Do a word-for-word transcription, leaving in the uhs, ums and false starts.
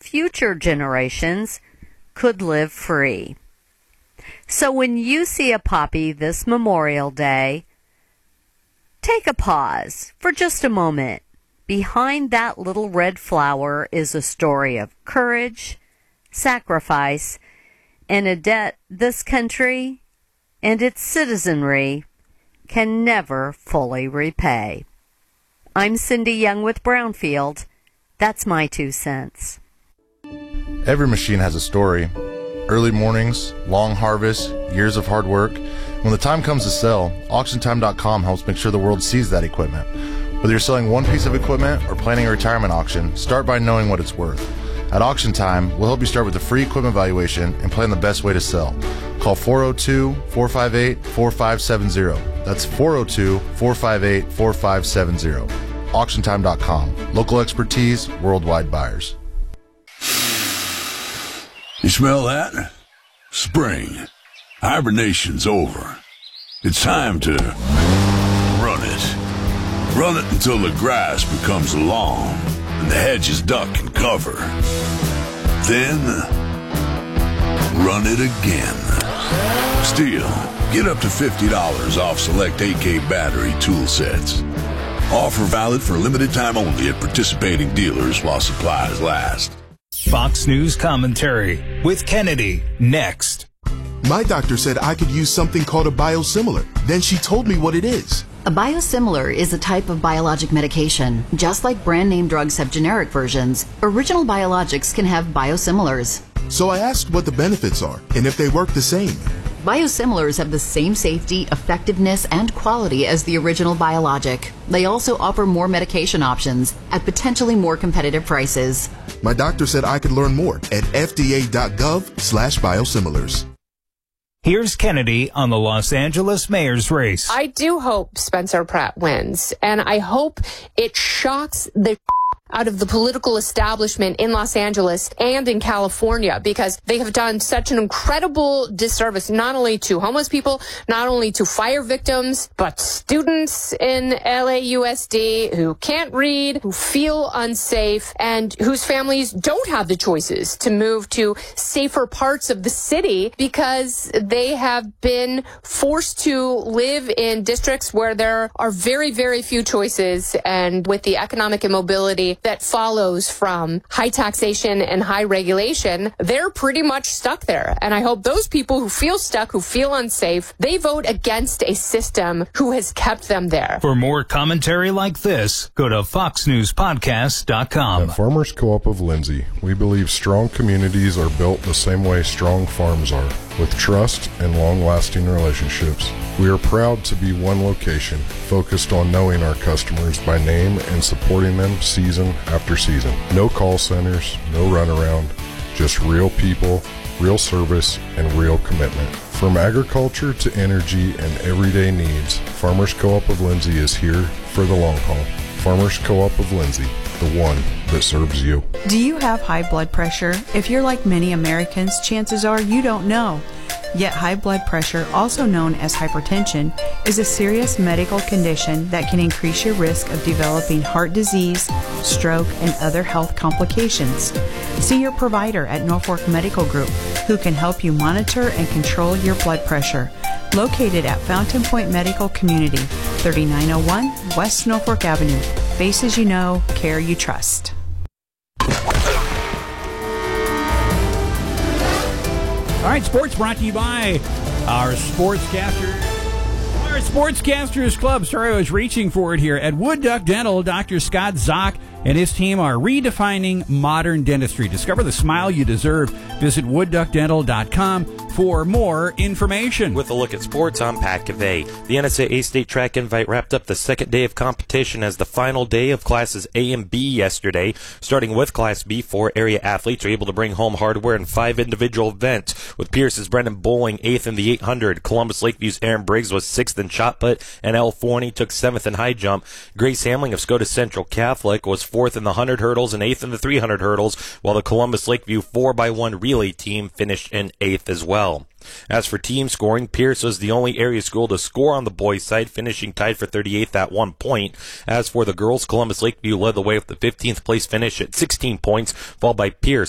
future generations could live free. So when you see a poppy this Memorial Day, take a pause for just a moment. Behind that little red flower is a story of courage, sacrifice, and a debt this country and its citizenry can never fully repay. I'm Cindy Young with Brownfield. That's my two cents. Every machine has a story. Early mornings, long harvests, years of hard work. When the time comes to sell, auction time dot com helps make sure the world sees that equipment. Whether you're selling one piece of equipment or planning a retirement auction, start by knowing what it's worth. At Auction Time, we'll help you start with a free equipment valuation and plan the best way to sell. Call four oh two, four five eight, four five seven zero. That's four oh two, four five eight, four five seven zero. auction time dot com. Local expertise, worldwide buyers. You smell that? Spring. Hibernation's over. It's time to run it. Run it until the grass becomes lawn and the hedges duck and cover. Then, run it again. Stihl, get up to fifty dollars off select A K battery tool sets. Offer valid for limited time only at participating dealers while supplies last. Fox News Commentary with Kennedy, next. My doctor said I could use something called a biosimilar. Then she told me what it is. A biosimilar is a type of biologic medication. Just like brand name drugs have generic versions, original biologics can have biosimilars. So I asked what the benefits are and if they work the same. Biosimilars have the same safety, effectiveness, and quality as the original biologic. They also offer more medication options at potentially more competitive prices. My doctor said I could learn more at F D A dot gov slash biosimilars. Here's Kennedy on the Los Angeles mayor's race. I do hope Spencer Pratt wins, and I hope it shocks the out of the political establishment in Los Angeles and in California, because they have done such an incredible disservice, not only to homeless people, not only to fire victims, but students in L A U S D who can't read, who feel unsafe, and whose families don't have the choices to move to safer parts of the city because they have been forced to live in districts where there are very, very few choices, and with the economic immobility that follows from high taxation and high regulation, they're pretty much stuck there. And I hope those people who feel stuck, who feel unsafe, they vote against a system who has kept them there. For more commentary like this, go to fox news podcast dot com. At Farmers Co-op of Lindsay, we believe strong communities are built the same way strong farms are, with trust and long-lasting relationships. We are proud to be one location, focused on knowing our customers by name and supporting them season after season. No call centers, no runaround, just real people, real service, and real commitment. From agriculture to energy and everyday needs, Farmers Co-op of Lindsay is here for the long haul. Farmers Co-op of Lindsay, the one that serves you. Do you have high blood pressure? If you're like many Americans, chances are you don't know. Yet high blood pressure, also known as hypertension, is a serious medical condition that can increase your risk of developing heart disease, stroke, and other health complications. See your provider at Norfolk Medical Group, who can help you monitor and control your blood pressure. Located at Fountain Point Medical Community, thirty-nine oh one West Norfolk Avenue. Faces you know, care you trust. All right, sports brought to you by our sportscasters. Our Sportscasters Club. Sorry, I was reaching for it here. At Wood Duck Dental, Doctor Scott Zock and his team are redefining modern dentistry. Discover the smile you deserve. Visit wood duck dental dot com for more information. With a look at sports, I'm Pat Cavey. The N S A A State Track Invite wrapped up the second day of competition as the final day of classes A and B yesterday. Starting with Class B, four area athletes are able to bring home hardware in five individual events, with Pierce's Brendan Bowling eighth in the eight hundred. Columbus Lakeview's Aaron Briggs was sixth in shot put, and L. Forney took seventh in high jump. Grace Hamling of Scotus Central Catholic was fourth in the one hundred hurdles and eighth in the three hundred hurdles, while the Columbus Lakeview four by one relay team finished in eighth as well. As for team scoring, Pierce was the only area school to score on the boys' side, finishing tied for thirty-eighth at one point. As for the girls, Columbus Lakeview led the way with the fifteenth place finish at sixteen points, followed by Pierce